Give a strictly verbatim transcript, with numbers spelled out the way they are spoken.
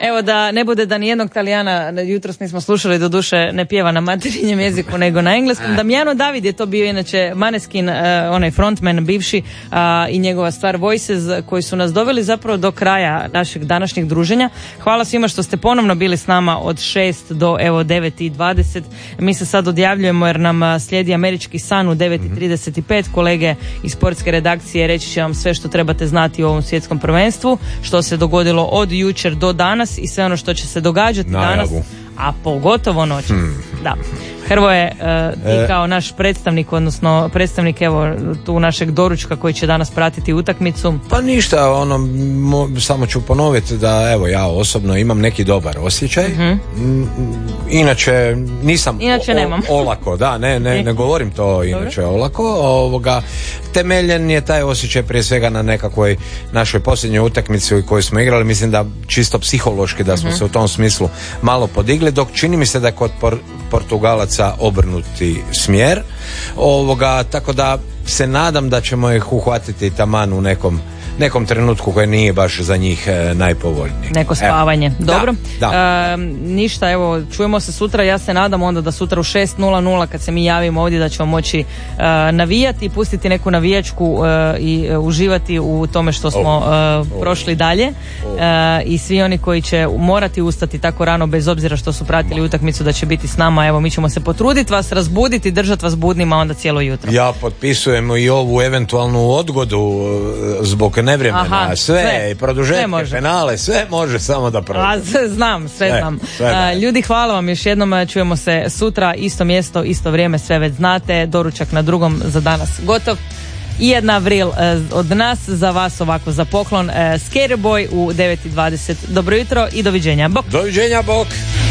Evo da ne bude da nijednog Talijana jutros nismo slušali, doduše ne pjeva na materinjem jeziku nego na engleskom. Damiano David je to bio inače Maneskin, uh, onaj frontman bivši uh, i njegova stvar Voices koji su nas doveli zapravo do kraja našeg današnjeg druženja. Hvala svima što ste ponovno bili s nama od šest do evo devet i dvadeset. Mi se sad odjavljujemo jer nam slijedi Američki san u devet i trideset pet. Kolege iz sportske redakcije reći će vam sve što trebate znati o ovom svjetskom prvenstvu, što se dogodilo od jučer do danas i sve ono što će se događati Najavu. danas, a pogotovo noćas. Hmm. Da. Hrvoje, uh, ti e. kao naš predstavnik, odnosno predstavnik evo tu našeg doručka koji će danas pratiti utakmicu. Pa ništa, ono, mo, samo ću ponoviti da evo ja osobno imam neki dobar osjećaj. Mm-hmm. Inače nisam inače o, nemam. olako, da, ne, ne, ne govorim to inače Dobre. olako. Ovoga, temeljen je taj osjećaj prije svega na nekakvoj našoj posljednjoj utakmici koju smo igrali. Mislim da čisto psihološki da smo mm-hmm. se u tom smislu malo podigli, dok čini mi se da je kod por, Portugalaca obrnuti smjer. Ovoga, tako da se nadam da ćemo ih uhvatiti taman u nekom nekom trenutku koji nije baš za njih e, najpovoljniji. Neko spavanje. Evo. Dobro. Da, da. E, ništa, evo, čujemo se sutra. Ja se nadam onda da sutra u šest nula nula kad se mi javimo ovdje da ćemo moći e, navijati, pustiti neku navijačku e, i e, uživati u tome što smo oh. e, oh. prošli dalje. Oh. E, I svi oni koji će morati ustati tako rano bez obzira što su pratili oh. utakmicu da će biti s nama. Evo, mi ćemo se potruditi vas razbuditi, držati vas budnima onda cijelo jutro. Ja potpisujem i ovu eventualnu odgodu zbog nevremena, Aha, sve, sve, produžetke, sve penale, sve može samo da prođe. A, znam, sve, sve znam. Sve A, ljudi, hvala vam još jednom, čujemo se sutra, isto mjesto, isto vrijeme, sve već znate, doručak na drugom za danas gotov. I jedna vril od nas za vas ovako za poklon, Scary Boy u devet i dvadeset. Dobro jutro i doviđenja, bok. Doviđenja, bok.